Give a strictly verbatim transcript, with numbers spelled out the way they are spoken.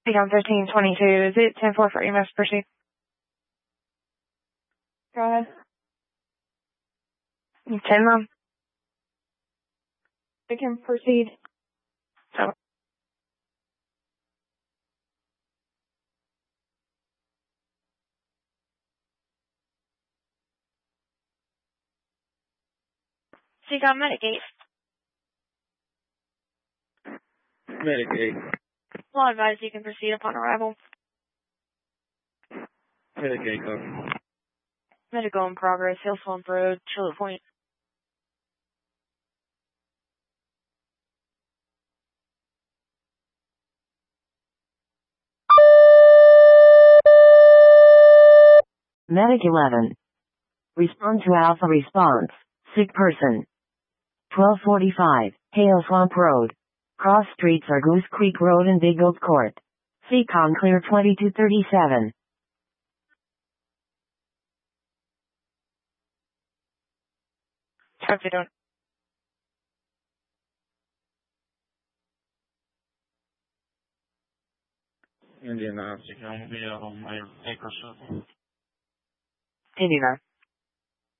Beacon thirteen twenty-two, is it ten four for E M S, proceed? Go ahead. ten, ma'am. Beacon, proceed. So, so you got Medicaid. Medicaid. Law advised you can proceed upon arrival. Medicaid cover. Medical in progress, Hillswamp Road, Charlotte Point. Medic eleven. Respond to Alpha response. Sick person. twelve forty-five, Hale Swamp Road. Cross streets are Goose Creek Road and Big Oak Court. C COM clear twenty-two thirty-seven. Hope you don't. Indian Nazi, I'm going to be on my acre circle. Indiana.